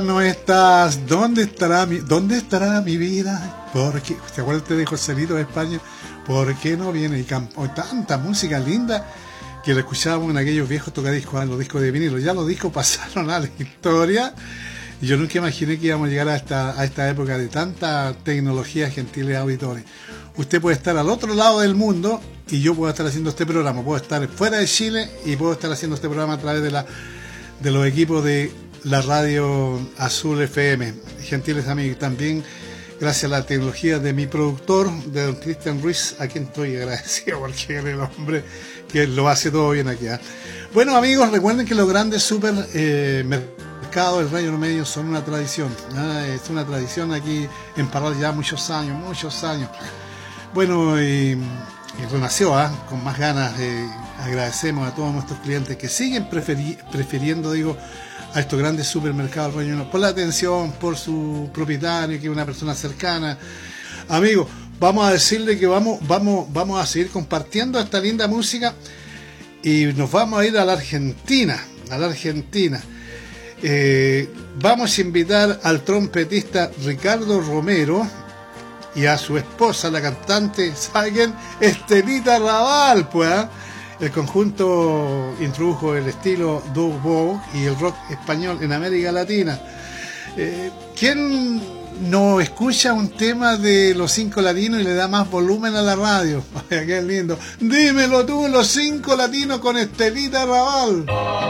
no estás? ¿Dónde estará mi vida? Porque, ¿te acuerdas de Joselito de España? ¿Por qué no viene? Y tanta música linda que lo escuchábamos en aquellos viejos tocadiscos, los discos de vinilo. Ya los discos pasaron a la historia. Y yo nunca imaginé que íbamos a llegar a esta época de tanta tecnología, gentiles auditores. Usted puede estar al otro lado del mundo y yo puedo estar haciendo este programa. Puedo estar fuera de Chile y puedo estar haciendo este programa a través de los equipos de la radio Azul FM. Gentiles amigos, también gracias a la tecnología de mi productor, de don Cristian Ruiz, a quien estoy agradecido porque es el hombre que lo hace todo bien aquí. Bueno, amigos, recuerden que los grandes supermercados del Reino Medio son una tradición. Es una tradición aquí en Parral ya muchos años. Bueno, y renació con más ganas. Agradecemos a todos nuestros clientes que siguen prefiriendo, a estos grandes supermercados del Reino Unido, por la atención, por su propietario, que es una persona cercana. Amigos, vamos a decirle que vamos a seguir compartiendo esta linda música y nos vamos a ir a la Argentina. Vamos a invitar al trompetista Ricardo Romero y a su esposa, la cantante, ¿sabe quién? Estelita Raval, pues. El conjunto introdujo el estilo doo-wop y el rock español en América Latina. ¿Quién no escucha un tema de los 5 latinos y le da más volumen a la radio? Qué lindo. Dímelo tú, los 5 latinos con Estelita Raval.